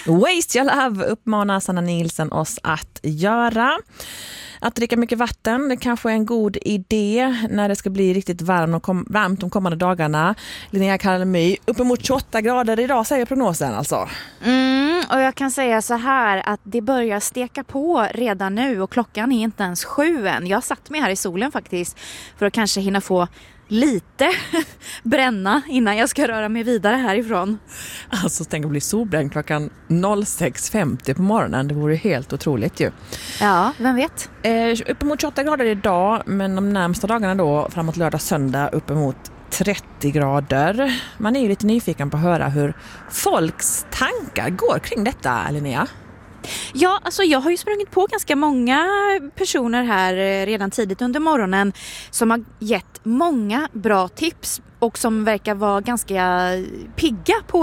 Waste your love uppmanar Sanna Nielsen oss att göra. Att dricka mycket vatten, det kanske är en god idé när det ska bli riktigt varmt de kommande dagarna. Linnea Karlemy, uppemot 28 grader idag säger prognosen alltså. Och jag kan säga så här att det börjar steka på redan nu och klockan är inte ens 7 än. Jag satt mig här i solen faktiskt för att kanske hinna få lite bränna innan jag ska röra mig vidare härifrån. Alltså tänk att bli solbränd klockan 06.50 på morgonen, det vore helt otroligt ju. Ja, vem vet? Uppemot 28 grader idag, men de närmsta dagarna då framåt lördag söndag uppemot 30 grader. Man är ju lite nyfiken på att höra hur folks tankar går kring detta, Linnea. Ja, alltså jag har ju sprungit på ganska många personer här redan tidigt under morgonen som har gett många bra tips och som verkar vara ganska pigga på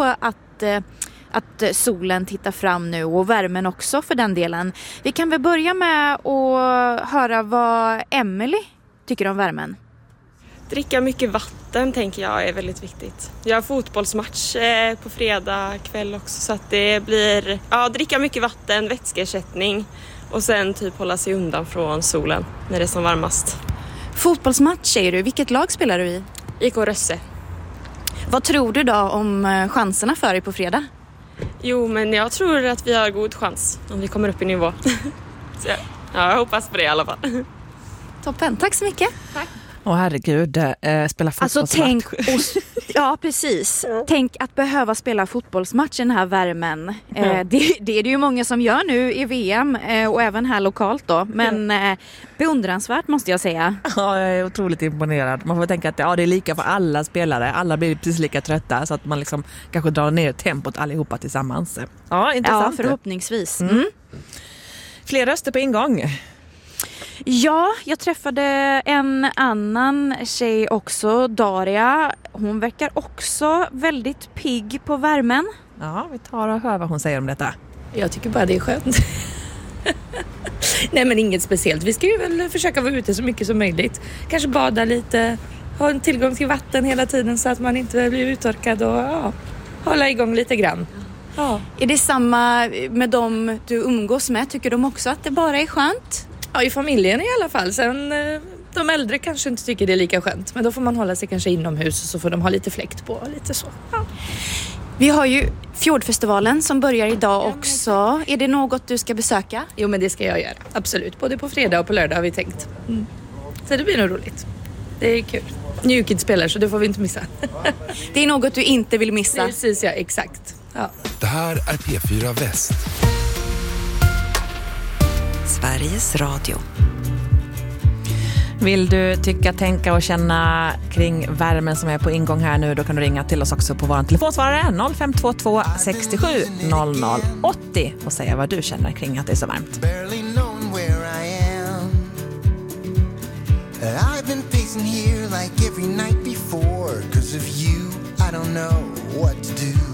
att solen tittar fram nu och värmen också för den delen. Vi kan väl börja med att höra vad Emily tycker om värmen. Dricka mycket vatten tänker jag är väldigt viktigt. Jag har fotbollsmatch på fredag kväll också så att det blir dricka mycket vatten, vätskeersättning och sen typ hålla sig undan från solen när det är som varmast. Fotbollsmatch säger du. Vilket lag spelar du i? IK Rösse. Vad tror du då om chanserna för dig på fredag? Jo, men jag tror att vi har god chans om vi kommer upp i nivå. Så jag hoppas på det i alla fall. Toppen, tack så mycket. Tack. Herregud, spela fotbollsmatch. Alltså ja precis. Tänk att behöva spela fotbollsmatch i den här värmen. Det är det ju många som gör nu i VM och även här lokalt då. Men beundransvärt måste jag säga. Ja, jag är otroligt imponerad. Man får tänka att det är lika för alla spelare. Alla blir precis lika trötta så att man liksom kanske drar ner tempot allihopa tillsammans. Ja, intressant. Ja, förhoppningsvis. Fler röster på ingång. Ja, jag träffade en annan tjej också, Daria. Hon verkar också väldigt pigg på värmen. Ja, vi tar och hör vad hon säger om detta. Jag tycker bara det är skönt. Nej, men inget speciellt. Vi ska ju väl försöka vara ute så mycket som möjligt. Kanske bada lite, ha en tillgång till vatten hela tiden så att man inte blir uttorkad och hålla igång lite grann. Ja. Är det samma med dem du umgås med? Tycker de också att det bara är skönt? Ja, i familjen i alla fall. Sen de äldre kanske inte tycker det är lika skönt. Men då får man hålla sig kanske inomhus och så får de ha lite fläkt på. Lite så. Ja. Vi har ju Fjordfestivalen som börjar idag också. Är det något du ska besöka? Jo, men det ska jag göra. Absolut. Både på fredag och på lördag har vi tänkt. Så det blir nog roligt. Det är kul. New Kids spelar så det får vi inte missa. Det är något du inte vill missa. Precis, ja. Exakt. Ja. Det här är P4 Väst. Sveriges Radio. Vill du tycka, tänka och känna kring värmen som är på ingång här nu, då kan du ringa till oss också på vår telefonsvarare 0522 67 00 80 och säga vad du känner kring att det är så varmt. I've been pacing here like every night before, 'cause of you I don't know what to do.